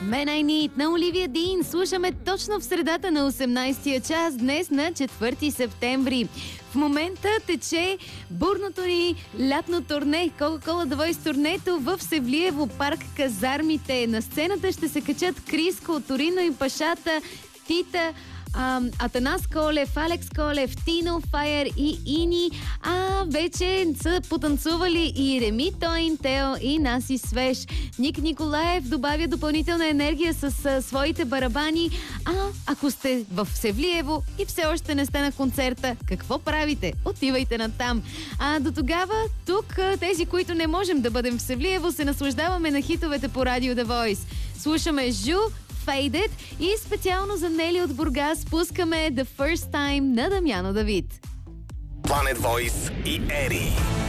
Man I Need на Оливия Дин. Слушаме точно в средата на 18-я час, днес на 4 септември. В момента тече бурното ни лятно турне, Coca-Cola The Voice турнето в Севлиево, парк Казармите. На сцената ще се качат Криско, Торино и Пашата, Тита, Атанас Колев, Алекс Колев, Тино, Файер и Ини. Вече са потанцували и Реми Тойн, Тео и Наси Свеж. Ник Николаев добавя допълнителна енергия с своите барабани. Ако сте в Севлиево и все още не сте на концерта, какво правите? Отивайте натам. До тогава, тук, тези, които не можем да бъдем в Севлиево, се наслаждаваме на хитовете по Радио The Voice. Слушаме Жу, Faded и специално за Нели от Бургас пускаме The First Time на Дамяно Давид. Planet Voice и Ери.